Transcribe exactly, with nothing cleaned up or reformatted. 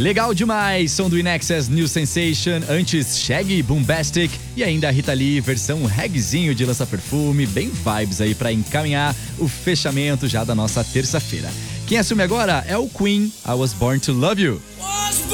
Legal demais, som do INXS New Sensation, antes Shaggy, Boombastic e ainda a Rita Lee, versão reggaezinho de Lança Perfume, bem vibes aí pra encaminhar o fechamento já da nossa terça-feira. Quem assume agora é o Queen, I Was Born to Love You.